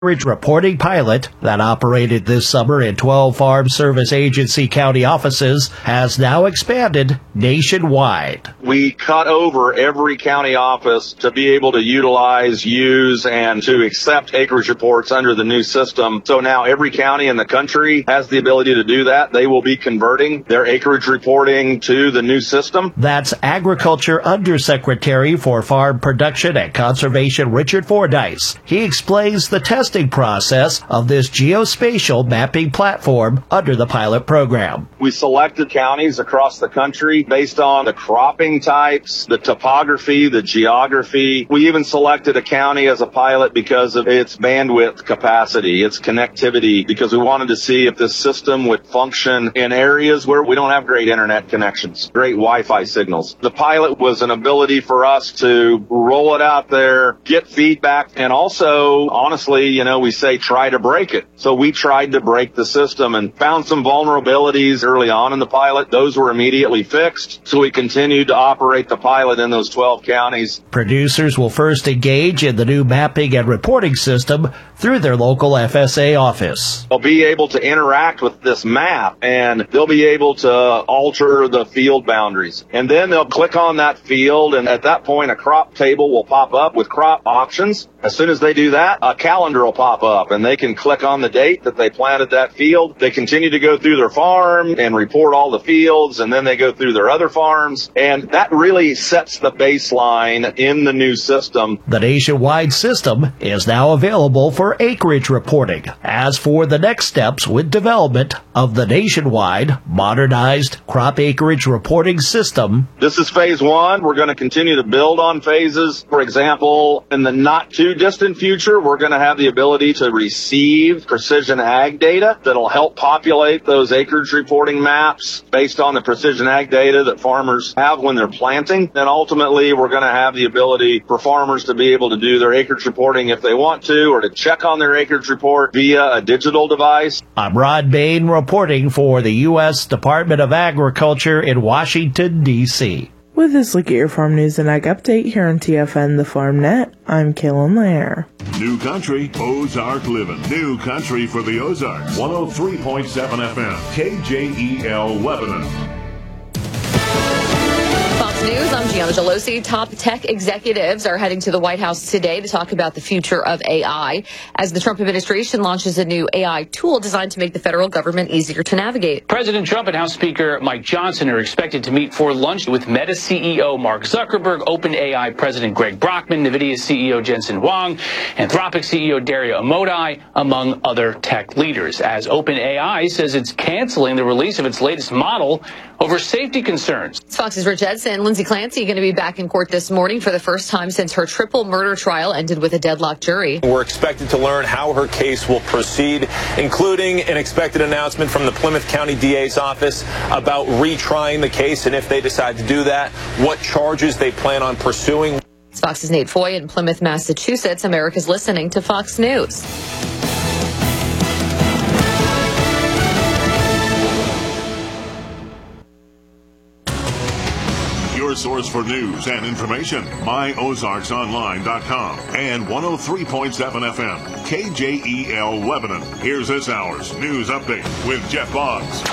Acreage reporting pilot that operated this summer in 12 Farm Service Agency county offices has now expanded nationwide. We cut over every county office to be able to utilize, use, and to accept acreage reports under the new system. So now every county in the country has the ability to do that. They will be converting their acreage reporting to the new system. That's Agriculture Undersecretary for Farm Production and Conservation Richard Fordyce. He explains the testing process of this geospatial mapping platform under the pilot program. We selected counties across the country based on the cropping types, the topography, the geography. We even selected a county as a pilot because of its bandwidth capacity, its connectivity, because we wanted to see if this system would function in areas where we don't have great internet connections, great Wi-Fi signals. The pilot was an ability for us to roll it out there, get feedback, and also, honestly, we say try to break it. So we tried to break the system and found some vulnerabilities early on in the pilot. Those were immediately fixed. So we continued to operate the pilot in those 12 counties. Producers will first engage in the new mapping and reporting system through their local FSA office. They'll be able to interact with this map, and they'll be able to alter the field boundaries. And then they'll click on that field, and at that point, a crop table will pop up with crop options. As soon as they do that, a calendar will pop up, and they can click on the date that they planted that field. They continue to go through their farm and report all the fields, and then they go through their other farms. And that really sets the baseline in the new system. The nationwide system is now available for acreage reporting. As for the next steps with development of the nationwide modernized crop acreage reporting system, this is phase one. We're going to continue to build on phases. For example, in the not too distant future, we're going to have the ability to receive precision ag data that'll help populate those acreage reporting maps based on the precision ag data that farmers have when they're planting. And ultimately, we're going to have the ability for farmers to be able to do their acreage reporting if they want to, or to check on their acreage report via a digital device. I'm Rod Bain reporting for the U.S. Department of Agriculture in Washington, D.C. With this look at your farm news and ag update here on TFN The Farm Net, I'm Kaylin Lair. New Country, Ozark Living. New Country for the Ozarks. 103.7 FM, KJEL Lebanon. Fox News, I'm Gianna Gelosi. Top tech executives are heading to the White House today to talk about the future of AI as the Trump administration launches a new AI tool designed to make the federal government easier to navigate. President Trump and House Speaker Mike Johnson are expected to meet for lunch with Meta CEO Mark Zuckerberg, OpenAI President Greg Brockman, NVIDIA CEO Jensen Huang, Anthropic CEO Dario Amodei, among other tech leaders, as OpenAI says it's canceling the release of its latest model over safety concerns. Fox's Rich Edson. Lindsay Clancy going to be back in court this morning for the first time since her triple murder trial ended with a deadlocked jury. We're expected to learn how her case will proceed, including an expected announcement from the Plymouth County DA's office about retrying the case, and if they decide to do that, what charges they plan on pursuing. It's Fox's Nate Foy in Plymouth, Massachusetts. America's listening to Fox News. Your source for news and information, myozarksonline.com and 103.7 FM, KJEL Lebanon. Here's this hour's news update with Jeff Boggs.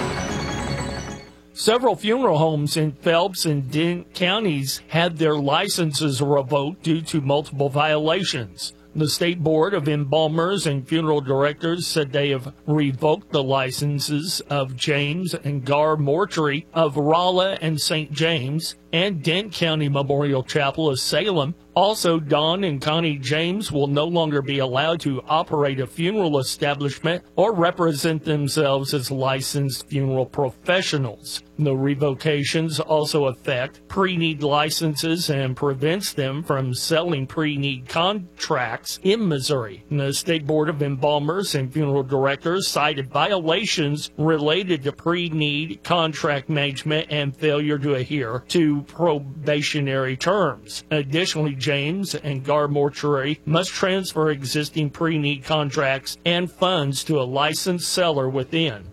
Several funeral homes in Phelps and Dent counties had their licenses revoked due to multiple violations. The State Board of Embalmers and Funeral Directors said they have revoked the licenses of James and Gar Mortuary of Rolla and St. James and Dent County Memorial Chapel of Salem. Also, Don and Connie James will no longer be allowed to operate a funeral establishment or represent themselves as licensed funeral professionals. The revocations also affect pre-need licenses and prevents them from selling pre-need contracts in Missouri. The State Board of Embalmers and Funeral Directors cited violations related to pre-need contract management and failure to adhere to probationary terms. Additionally, James and Gar Mortuary must transfer existing pre-need contracts and funds to a licensed seller within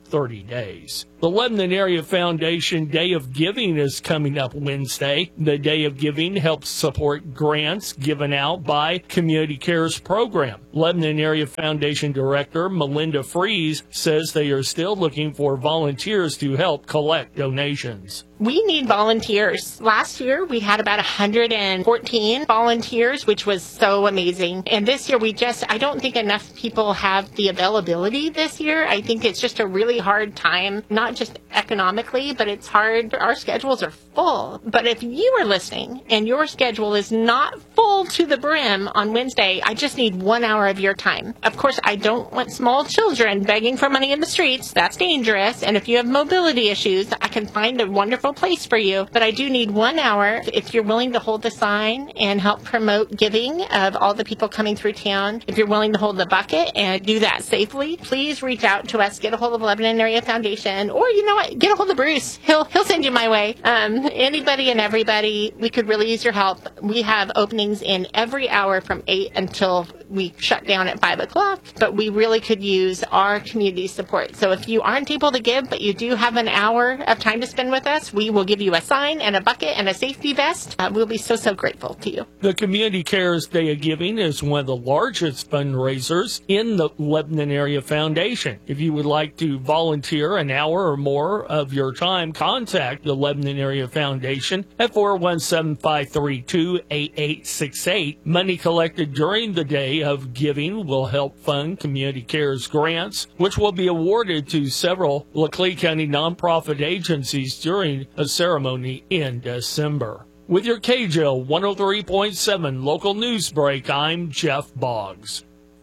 30 days. The Lebanon Area Foundation Day of Giving is coming up Wednesday. The Day of Giving helps support grants given out by Community Cares program. Lebanon Area Foundation Director Melinda Fries says they are still looking for volunteers to help collect donations. We need volunteers. Last year, we had about 114 volunteers, which was so amazing. And this year, I don't think enough people have the availability this year. I think it's just a really hard time, not just economically, but it's hard. Our schedules are full. But if you are listening and your schedule is not full to the brim on Wednesday, I just need 1 hour of your time. Of course, I don't want small children begging for money in the streets. That's dangerous. And if you have mobility issues, I can find a wonderful place for you, but I do need 1 hour. If you're willing to hold the sign and help promote giving of all the people coming through town, if you're willing to hold the bucket and do that safely, please reach out to us. Get a hold of Lebanon Area Foundation, or you know what, get a hold of Bruce. He'll send you my way. Anybody and everybody, we could really use your help. We have openings in every hour from 8 until we shut down at 5 o'clock, but we really could use our community support. So if you aren't able to give, but you do have an hour of time to spend with us, we will give you a sign and a bucket and a safety vest. We'll be so grateful to you. The Community Cares Day of Giving is one of the largest fundraisers in the Lebanon Area Foundation. If you would like to volunteer an hour or more of your time, contact the Lebanon Area Foundation at 417-532-8868. Money collected during the Day of Giving will help fund Community Cares grants, which will be awarded to several Laclede County nonprofit agencies during a ceremony in December. With your KJL 103.7 local news break, I'm Jeff Boggs.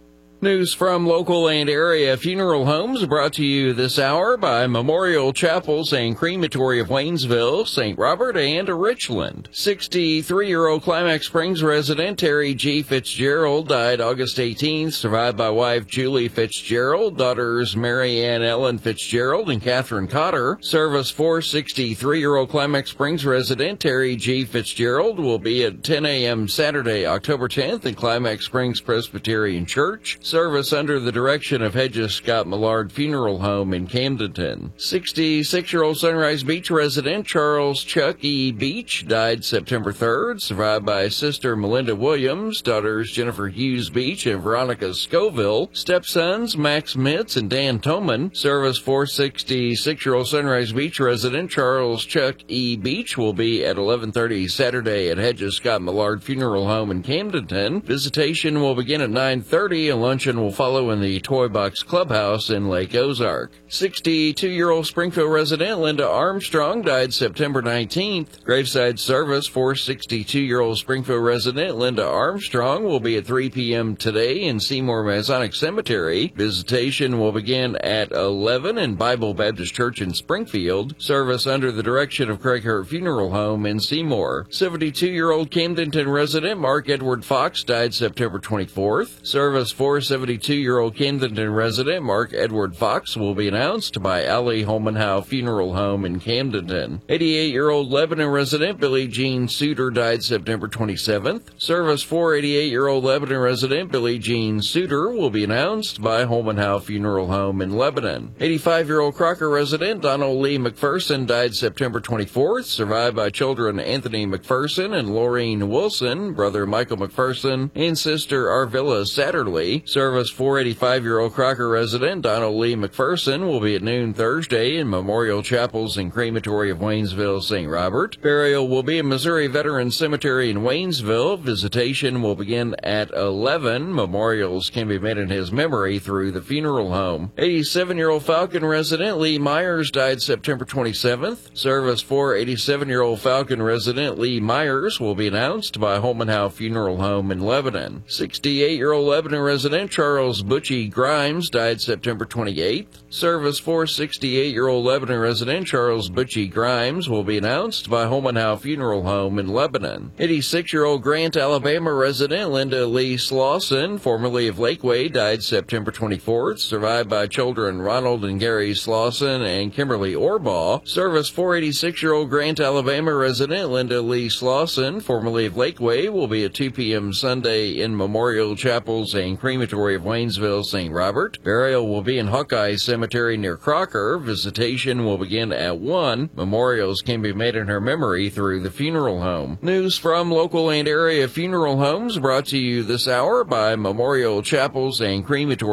News from local and area funeral homes brought to you this hour by Memorial Chapels and Crematory of Waynesville, St. Robert, and Richland. 63-year-old Climax Springs resident Terry G. Fitzgerald died August 18th, survived by wife Julie Fitzgerald, daughters Mary Ann Ellen Fitzgerald and Catherine Cotter. Service for 63-year-old Climax Springs resident Terry G. Fitzgerald will be at 10 a.m. Saturday, October 10th in Climax Springs Presbyterian Church. Service under the direction of Hedges Scott Millard Funeral Home in Camdenton. 66-year-old Sunrise Beach resident Charles Chuck E. Beach died September 3rd, survived by sister Melinda Williams, daughters Jennifer Hughes Beach and Veronica Scoville, stepsons Max Mitz and Dan Toman. Service for 66-year-old Sunrise Beach resident Charles Chuck E. Beach will be at 11:30 Saturday at Hedges Scott Millard Funeral Home in Camdenton. Visitation will begin at 9:30 and lunch will follow in the Toy Box Clubhouse in Lake Ozark. 62-year-old Springfield resident Linda Armstrong died September 19th. Graveside service for 62-year-old Springfield resident Linda Armstrong will be at 3 p.m. today in Seymour Masonic Cemetery. Visitation will begin at 11 in Bible Baptist Church in Springfield. Service under the direction of Craig Hurt Funeral Home in Seymour. 72-year-old Camdenton resident Mark Edward Fox died September 24th. Service for 72-year-old Camdenton resident Mark Edward Fox will be announced by Allie Holmanhow Funeral Home in Camdenton. 88-year-old Lebanon resident Billie Jean Suter died September 27th. Service for 88-year-old Lebanon resident Billie Jean Suter will be announced by Holmanhow Funeral Home in Lebanon. 85-year-old Crocker resident Donald Lee McPherson died September 24th, survived by children Anthony McPherson and Laureen Wilson, brother Michael McPherson, and sister Arvilla Satterley. Service for 85-year-old Crocker resident Donald Lee McPherson will be at noon Thursday in Memorial Chapels and Crematory of Waynesville, St. Robert. Burial will be in Missouri Veterans Cemetery in Waynesville. Visitation will begin at 11. Memorials can be made in his memory through the funeral home. 87-year-old Falcon resident Lee Myers died September 27th. Service for 87-year-old Falcon resident Lee Myers will be announced by Holmanhow Funeral Home in Lebanon. 68-year-old Lebanon resident Charles Butchie Grimes died September 28th. Service for 68-year-old Lebanon resident Charles Butchie Grimes will be announced by Holmanhow Funeral Home in Lebanon. 86-year-old Grant, Alabama resident Linda Lee Slauson, formerly of Lakeway, died September 24th, survived by children Ronald and Gary Slauson and Kimberly Orbaugh. Service for 86-year-old Grant, Alabama resident Linda Lee Slauson, formerly of Lakeway, will be at 2 p.m. Sunday in Memorial Chapels and Crematory Crematory of Waynesville, St. Robert. Burial will be in Hawkeye Cemetery near Crocker. Visitation will begin at 1. Memorials can be made in her memory through the funeral home. News from local and area funeral homes brought to you this hour by Memorial Chapels and Crematory